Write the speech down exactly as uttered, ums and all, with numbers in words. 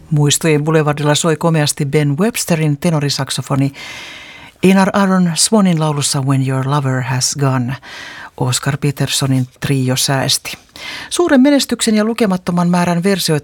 Muistojen boulevardilla soi komeasti Ben Websterin tenorisaksofoni Einar Aron Swanin laulussa When Your Lover Has Gone. Oscar Petersonin trio säästi. Suuren menestyksen ja lukemattoman määrän versioita